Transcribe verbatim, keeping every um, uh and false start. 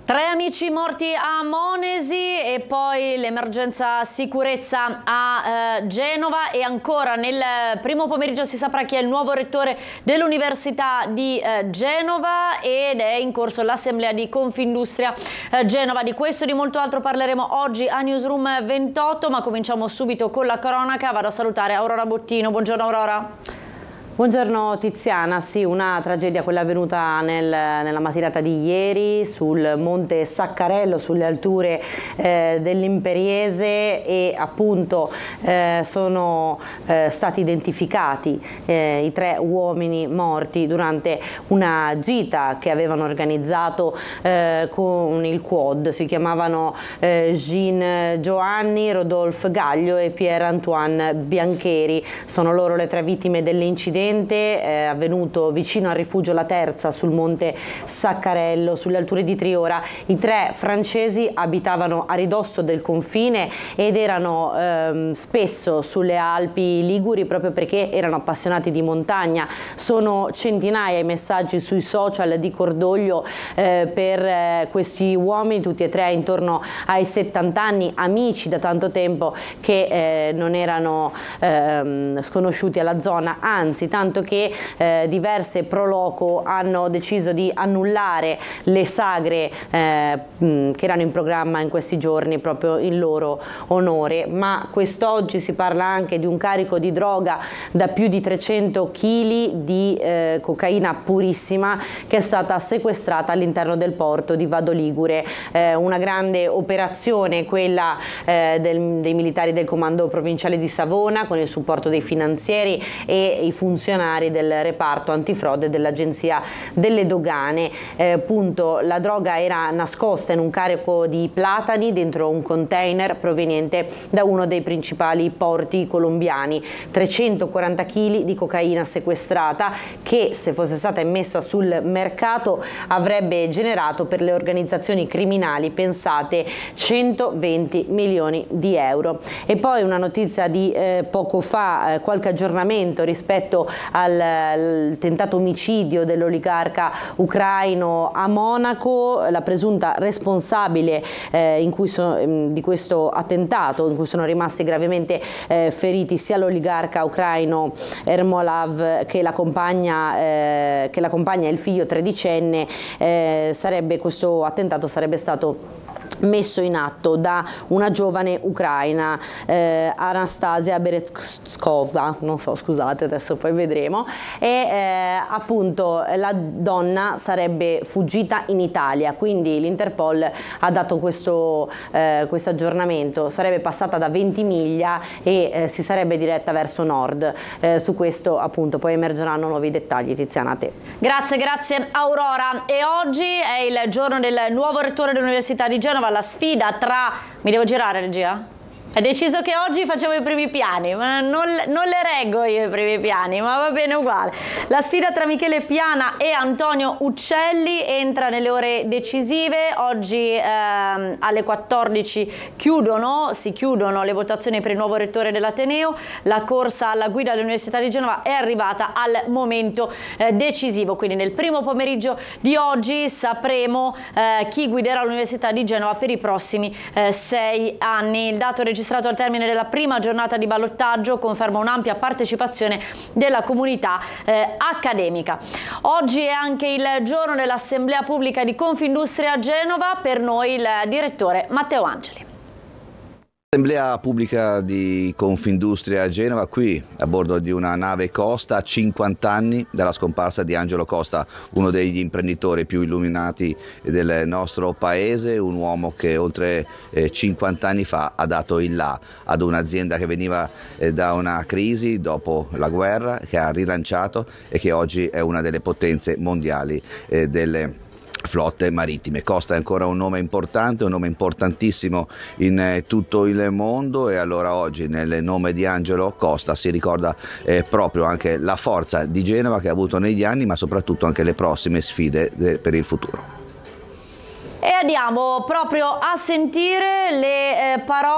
Tre amici morti a Monesi e poi l'emergenza sicurezza a eh, Genova, e ancora nel primo pomeriggio si saprà chi è il nuovo rettore dell'Università di eh, Genova, ed è in corso l'assemblea di Confindustria eh, Genova. Di questo e di molto altro parleremo oggi a Newsroom ventotto, ma cominciamo subito con la cronaca. Vado a salutare Aurora Bottino. Buongiorno Aurora. Buongiorno Tiziana, sì, una tragedia quella avvenuta nel, nella mattinata di ieri sul monte Saccarello, sulle alture eh, dell'Imperiese, e appunto eh, sono eh, stati identificati eh, i tre uomini morti durante una gita che avevano organizzato eh, con il quad. Si chiamavano eh, Jean Giovanni, Rodolphe Gaglio e Pierre Antoine Biancheri. Sono loro le tre vittime dell'incidente eh, avvenuto vicino al rifugio La Terza sul monte Saccarello, sulle alture di Triora. I tre francesi abitavano a ridosso del confine ed erano ehm, spesso sulle Alpi Liguri proprio perché erano appassionati di montagna. Sono centinaia i messaggi sui social di cordoglio eh, per eh, questi uomini, tutti e tre intorno ai settanta anni, amici da tanto tempo, che eh, non erano ehm, sconosciuti alla zona, anzi tanto che eh, diverse pro loco hanno deciso di annullare le sagre eh, mh, che erano in programma in questi giorni proprio in loro onore. Ma quest'oggi si parla anche di un carico di droga da più di trecento chili di eh, cocaina purissima che è stata sequestrata all'interno del porto di Vado Ligure. Eh, una grande operazione quella eh, del, dei militari del comando provinciale di Savona, con il supporto dei finanzieri e i funzionari del reparto antifrode dell'Agenzia delle Dogane. Eh, appunto, la droga era nascosta in un carico di platani dentro un container proveniente da uno dei principali porti colombiani. trecentoquaranta chili di cocaina sequestrata che, se fosse stata immessa sul mercato, avrebbe generato per le organizzazioni criminali, pensate, centoventi milioni di euro. E poi una notizia di eh, poco fa, eh, qualche aggiornamento rispetto al, al tentato omicidio dell'oligarca ucraino a Monaco. La presunta responsabile eh, in cui so, di questo attentato, in cui sono rimasti gravemente eh, feriti sia l'oligarca ucraino Ermolav che la compagna eh, che la compagna e il figlio tredicenne, eh, sarebbe questo attentato sarebbe stato messo in atto da una giovane ucraina, eh, Anastasia Berezkova, non so, scusate, adesso poi vedremo, e eh, appunto la donna sarebbe fuggita in Italia, quindi l'Interpol ha dato questo eh, questo aggiornamento. Sarebbe passata da Ventimiglia e eh, si sarebbe diretta verso nord. Eh, su questo appunto poi emergeranno nuovi dettagli. Tiziana, a te. Grazie, grazie Aurora. E oggi è il giorno del nuovo rettore dell'Università di Genova. La sfida tra... Mi devo girare, regia? È deciso che oggi facciamo i primi piani, ma non, non le reggo io i primi piani, ma va bene uguale. La sfida tra Michele Piana e Antonio Uccelli entra nelle ore decisive. Oggi ehm, alle quattordici chiudono, si chiudono le votazioni per il nuovo rettore dell'Ateneo. La corsa alla guida dell'Università di Genova è arrivata al momento eh, decisivo, quindi nel primo pomeriggio di oggi sapremo eh, chi guiderà l'Università di Genova per i prossimi eh, sei anni. Il dato registrato registrato al termine della prima giornata di ballottaggio conferma un'ampia partecipazione della comunità eh, accademica. Oggi è anche il giorno dell'Assemblea Pubblica di Confindustria Genova, per noi il direttore Matteo Angeli. Assemblea pubblica di Confindustria a Genova, qui a bordo di una nave Costa, a cinquanta anni dalla scomparsa di Angelo Costa, uno degli imprenditori più illuminati del nostro paese, un uomo che oltre eh, cinquanta anni fa ha dato il là ad un'azienda che veniva eh, da una crisi dopo la guerra, che ha rilanciato e che oggi è una delle potenze mondiali eh, delle flotte marittime. Costa è ancora un nome importante, un nome importantissimo in eh, tutto il mondo, e allora oggi nel nome di Angelo Costa si ricorda eh, proprio anche la forza di Genova che ha avuto negli anni, ma soprattutto anche le prossime sfide de- per il futuro. E andiamo proprio a sentire le eh, parole